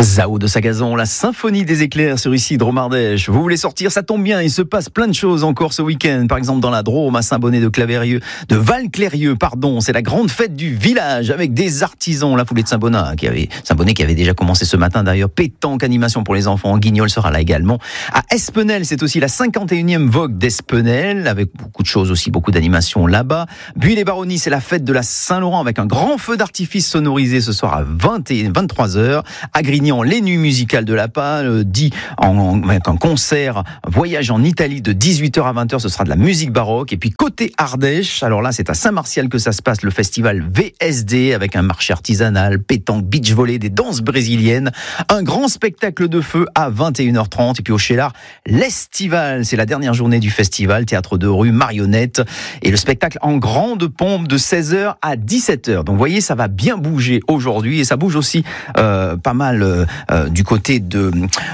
Zao de Sagazon, la symphonie des éclairs sur ici Dromardèche. Vous voulez sortir, ça tombe bien, il se passe plein de choses encore ce week-end. Par exemple dans la Drôme, à Saint-Bonnet de Val-Clérieux, c'est la grande fête du village avec des artisans. La foulée de Saint-Bonnet qui avait déjà commencé ce matin d'ailleurs. Pétanque, animation pour les enfants. Guignol sera là également. À Espenel, c'est aussi la 51e Vogue d'Espenel avec beaucoup de choses aussi, beaucoup d'animations là-bas. Buis-les-Baronnies, c'est la fête de la Saint-Laurent avec un grand feu d'artifice sonorisé ce soir à 23h. À Grignan, les nuits musicales de la Palle, avec un concert, voyage en Italie de 18h à 20h, ce sera de la musique baroque. Et puis côté Ardèche, alors là c'est à Saint-Martial que ça se passe, le festival VSD avec un marché artisanal, pétanque, beach volley, des danses brésiliennes, un grand spectacle de feu à 21h30. Et puis au Cheylard, l'Estival, c'est la dernière journée du festival, théâtre de rue, marionnettes, et le spectacle en grande pompe de 16h à 17h. Donc vous voyez, ça va bien bouger aujourd'hui, et ça bouge aussi pas mal du côté de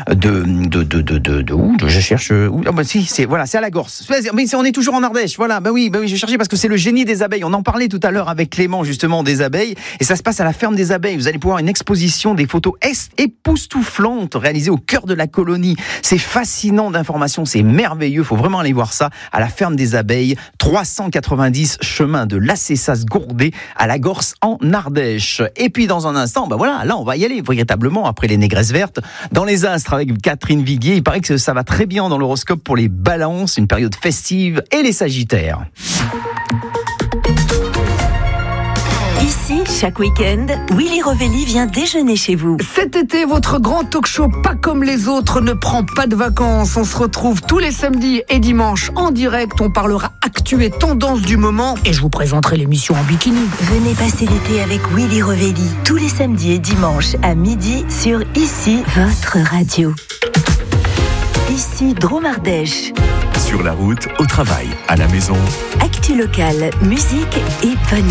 où je cherche où, c'est à la Gorse. Mais on est toujours en Ardèche. Voilà, oui, je cherchais parce que c'est le génie des abeilles. On en parlait tout à l'heure avec Clément justement des abeilles, et ça se passe à la ferme des abeilles. Vous allez pouvoir une exposition des photos époustouflantes réalisées au cœur de la colonie. C'est fascinant d'informations, c'est merveilleux. Faut vraiment aller voir ça à la ferme des abeilles, 390 chemin de l'Assessas-Gourdet à la Gorse en Ardèche. Et puis dans un instant, là on va y aller véritablement après les négresses vertes dans les astres avec Catherine Viguier. Il paraît que ça va très bien dans l'horoscope pour les balances, une période festive, et les sagittaires. Ici, chaque week-end, Willy Rovelli vient déjeuner chez vous. Cet été, votre grand talk-show pas comme les autres ne prend pas de vacances. On se retrouve tous les samedis et dimanches en direct. On parlera actu et tendance du moment, et je vous présenterai l'émission en bikini. Venez passer l'été avec Willy Rovelli tous les samedis et dimanches à midi sur Ici, votre radio. Ici, Dromardèche. Sur la route, au travail, à la maison. Actu locale, musique et bonne